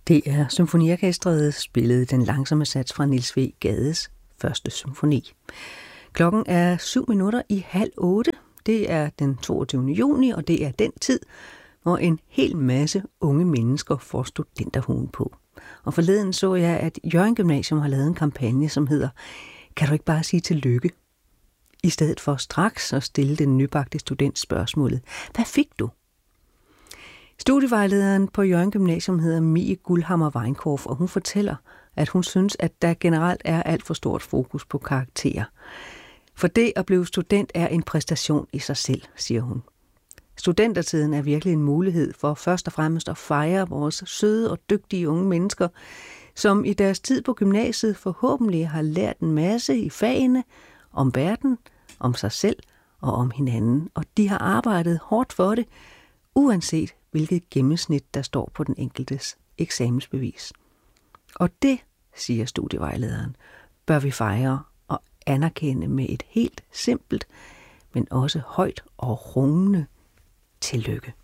Det er symfoniorkestret spillede den langsomme sats fra Niels W. Gades første symfoni. Klokken er 7:07. Det er den 22. juni, og det er den tid, hvor en hel masse unge mennesker får studenterhuen på. Og forleden så jeg, at Hjørring Gymnasium har lavet en kampagne, som hedder "Kan du ikke bare sige tillykke?" I stedet for straks at stille den nybagte student spørgsmålet: "Hvad fik du?" Studievejlederen på Hjørring Gymnasium hedder Mie Guldhammer Weinkorf, og hun fortæller, at hun synes, at der generelt er alt for stort fokus på karakterer. For det at blive student er en præstation i sig selv, siger hun. Studentertiden er virkelig en mulighed for først og fremmest at fejre vores søde og dygtige unge mennesker, som i deres tid på gymnasiet forhåbentlig har lært en masse i fagene, om verden, om sig selv og om hinanden, og de har arbejdet hårdt for det, uanset hvilket gennemsnit der står på den enkeltes eksamensbevis. Og det, siger studievejlederen, bør vi fejre og anerkende med et helt simpelt, men også højt og rungende tillykke.